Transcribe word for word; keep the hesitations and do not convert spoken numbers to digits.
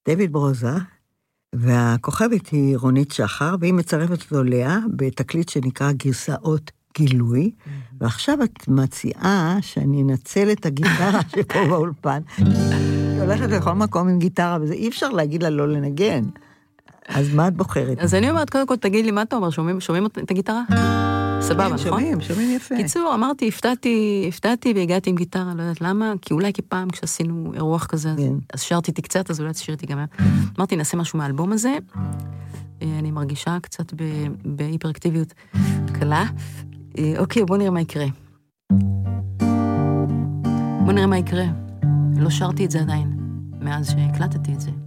דיוויד ברוזה, והכוכבת היא רונית שחר, והיא מצרפת אותו לאה בתקליט שנקרא גרסאות גילוי, ועכשיו את מציעה שאני אנצל את הגיטרה שפה באולפן. היא הולכת לכל מקום עם גיטרה, וזה אי אפשר להגיד לה לא לנגן. אז מה את בוחרת? אז אני אומרת, קודם כל, תגיד לי, מה אתה אומר? שומעים, שומעים את הגיטרה? סבבה, נכון? שומעים, שומעים יפה. קיצור, אמרתי, הפתעתי, הפתעתי והגעתי עם גיטרה, לא יודעת למה, כי אולי כפעם כשעשינו אירוח כזה, אז שרתי איתי קצת, אז אולי תשאירתי גם. אמרתי, נעשה משהו מהאלבום הזה, אני מרגישה קצת בהיפראקטיביות קלה. אוקיי, בוא נראה מה יקרה. בוא נראה מה יקרה. לא שרתי את זה עדיין, מאז שהקלטתי את זה.